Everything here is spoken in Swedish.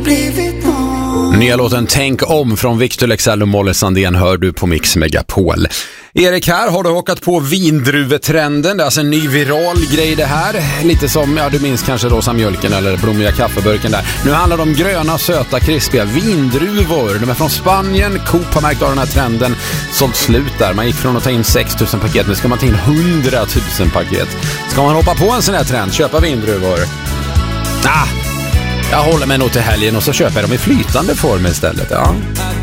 blivit någon. Nya låten Tänk om från Victor Leksell och Molle Sandén hör du på Mix Megapol. Erik, här har du hakat på vindruvetrenden. Det är alltså en ny viral grej det här. Lite som, ja du minns kanske rosa mjölken eller blommiga kaffeburken där. Nu handlar det om gröna, söta, krispiga vindruvor. De är från Spanien. Coop har märkt av den här trenden. Sålt slut där. Man gick från att ta in 6 000 paket. Nu ska man ta in 100 000 paket. Ska man hoppa på en sån här trend? Köpa vindruvor? Jag håller mig nog till helgen och så köper jag dem i flytande form istället. Ja.